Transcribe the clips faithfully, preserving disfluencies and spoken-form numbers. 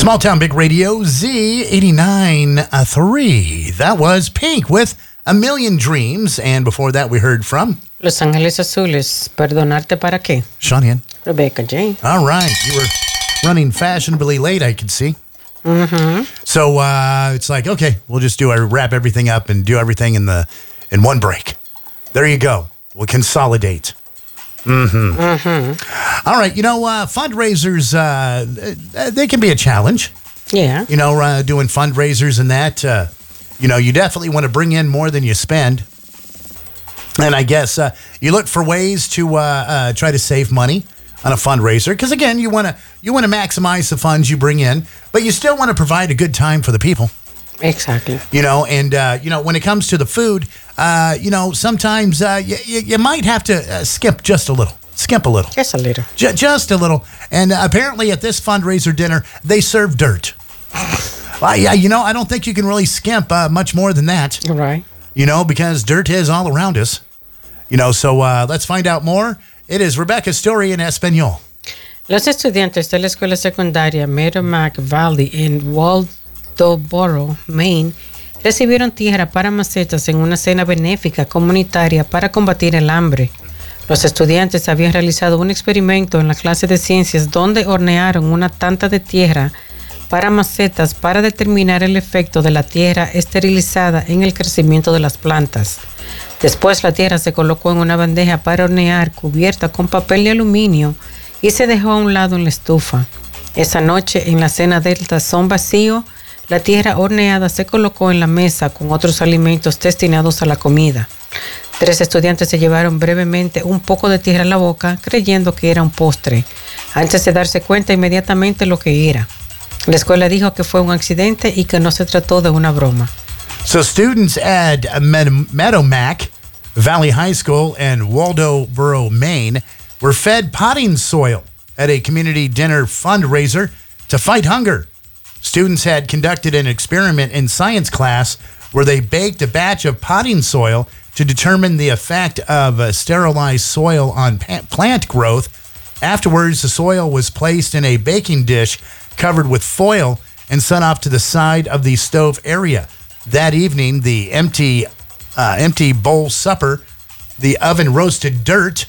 Small Town Big Radio, Z eighty-nine point three. That was Pink with A Million Dreams. And before that, we heard from Los Ángeles Azules, Perdonarte para qué? Shanian. Rebecca Jane. All right. You were running fashionably late, I could see. Mm-hmm. So uh, it's like, okay, we'll just do our wrap everything up and do everything in the in one break. There you go. We'll consolidate. Mm-hmm. Mm-hmm. All right. You know, uh, fundraisers, uh, they can be a challenge. Yeah. You know, uh, doing fundraisers and that, uh, you know, you definitely want to bring in more than you spend. And I guess uh, you look for ways to uh, uh, try to save money on a fundraiser. Because, again, you want to you want to maximize the funds you bring in, but you still want to provide a good time for the people. Exactly. You know, and, uh, you know, when it comes to the food, uh, you know, sometimes uh, you, you might have to uh, skip just a little. Skimp a little. Just a little. J- just a little. And uh, apparently at this fundraiser dinner, they serve dirt. Well, yeah, you know, I don't think you can really skimp uh, much more than that. Right. You know, because dirt is all around us. You know, so uh, let's find out more. It is Rebecca's story in Espanol. Los estudiantes de la escuela secundaria Merrimack Valley en Waldoboro, Maine, recibieron tierra para macetas en una cena benéfica comunitaria para combatir el hambre. Los estudiantes habían realizado un experimento en la clase de ciencias donde hornearon una tanta de tierra para macetas para determinar el efecto de la tierra esterilizada en el crecimiento de las plantas. Después la tierra se colocó en una bandeja para hornear cubierta con papel de aluminio y se dejó a un lado en la estufa. Esa noche, en la cena del tazón vacío, la tierra horneada se colocó en la mesa con otros alimentos destinados a la comida. Tres estudiantes se llevaron brevemente un poco de tierra a la boca, creyendo que era un postre, antes de darse cuenta inmediatamente lo que era. La escuela dijo que fue un accidente y que no se trató de una broma. So students at Med- Meadowmack Valley High School in Waldoboro, Maine, were fed potting soil at a community dinner fundraiser to fight hunger. Students had conducted an experiment in science class where they baked a batch of potting soil to determine the effect of uh, sterilized soil on pa- plant growth. Afterwards, the soil was placed in a baking dish covered with foil and sent off to the side of the stove area. That evening, the empty, uh, empty bowl supper, the oven-roasted dirt,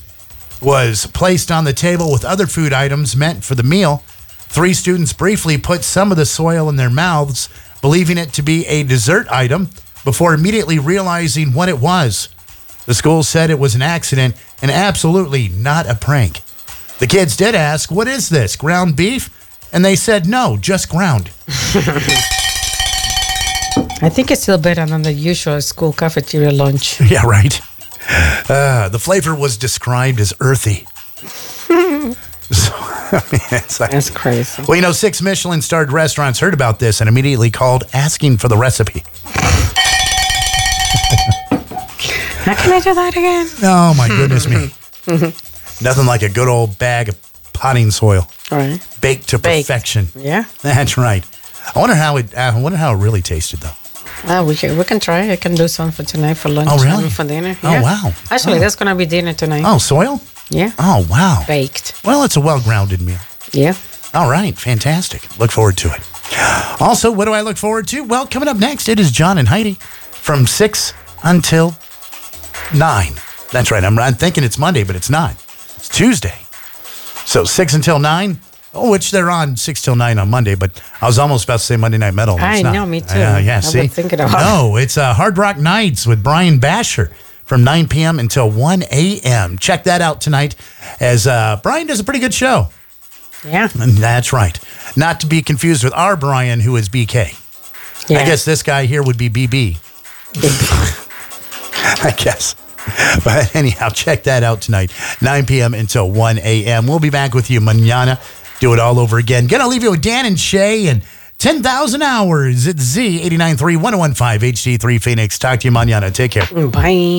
was placed on the table with other food items meant for the meal. Three students briefly put some of the soil in their mouths, believing it to be a dessert item, before immediately realizing what it was. The school said it was an accident and absolutely not a prank. The kids did ask, "What is this, ground beef?" And they said, "No, just ground." I think it's still better than the usual school cafeteria lunch. Yeah, right. Uh, the flavor was described as earthy. So, I mean, it's like, that's crazy. Well, you know, six Michelin-starred restaurants heard about this and immediately called asking for the recipe. How can I do that again? Oh, my goodness me. Nothing like a good old bag of potting soil. All right. Baked to Baked. perfection. Yeah. That's right. I wonder how it. I wonder how it really tasted, though. Uh, we can we can try. I can do some for tonight for lunch. Oh, really? And for dinner. Oh, Yeah. wow. Actually, Oh. that's gonna be dinner tonight. Oh, soil? Yeah. Oh, wow. Baked. Well, it's a well-grounded meal. Yeah. All right. Fantastic. Look forward to it. Also, what do I look forward to? Well, coming up next, it is John and Heidi from six until nine. That's right. I'm, I'm thinking it's Monday, but it's not. It's Tuesday. So six until nine. Oh, which they're on six till nine on Monday, but I was almost about to say Monday Night Metal. I It's not. know, me too. Uh, yeah, I see? was thinking about No, it's uh, Hard Rock Nights with Brian Basher from nine p.m. until one a.m. Check that out tonight as uh, Brian does a pretty good show. Yeah. And that's right. Not to be confused with our Brian, who is B K. Yeah. I guess this guy here would be B B. I guess. But anyhow, check that out tonight, nine p.m. until one a.m. We'll be back with you mañana. Do it all over again. Gonna leave you with Dan and Shay and ten thousand hours. It's Z eighty-nine point three, one oh one point five H D three Phoenix. Talk to you mañana. Take care. Bye.